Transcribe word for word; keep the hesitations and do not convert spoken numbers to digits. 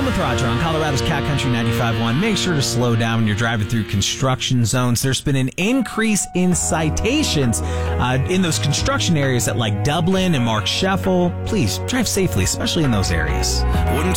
with Roger on Colorado's Cat Country ninety-five point one. Make sure to slow down when you're driving through construction zones. There's been an increase in citations uh, in those construction areas at like Dublin and Mark Sheffel. Please drive safely, especially in those areas. Wouldn't